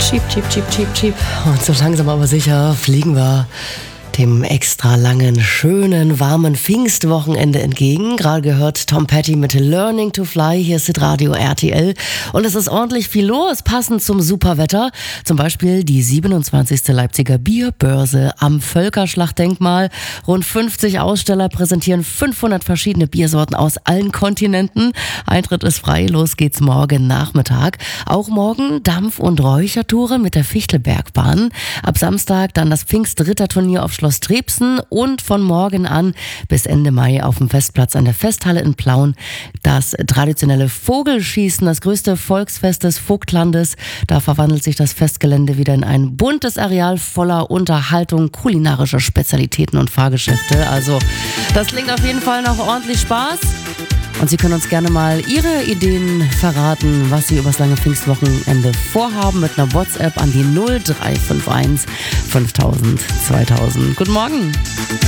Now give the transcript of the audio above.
Cheep, cheep, cheep, cheep, cheep. Und so langsam aber sicher fliegen wir dem extra langen, schönen, warmen Pfingstwochenende entgegen. Gerade gehört Tom Petty mit Learning to Fly. Hier ist Radio RTL. Und es ist ordentlich viel los, passend zum Superwetter. Zum Beispiel die 27. Leipziger Bierbörse am Völkerschlachtdenkmal. Rund 50 Aussteller präsentieren 500 verschiedene Biersorten aus allen Kontinenten. Eintritt ist frei, los geht's morgen Nachmittag. Auch morgen Dampf- und Räuchertouren mit der Fichtelbergbahn. Ab Samstag dann das Pfingstritterturnier auf Schloss Trebsen und von morgen an bis Ende Mai auf dem Festplatz an der Festhalle in Plauen das traditionelle Vogelschießen, das größte Volksfest des Vogtlandes. Da verwandelt sich das Festgelände wieder in ein buntes Areal voller Unterhaltung, kulinarischer Spezialitäten und Fahrgeschäfte. Also das klingt auf jeden Fall nach ordentlich Spaß. Und Sie können uns gerne mal Ihre Ideen verraten, was Sie übers lange Pfingstwochenende vorhaben, mit einer WhatsApp an die 0351 5000 2000. Guten Morgen.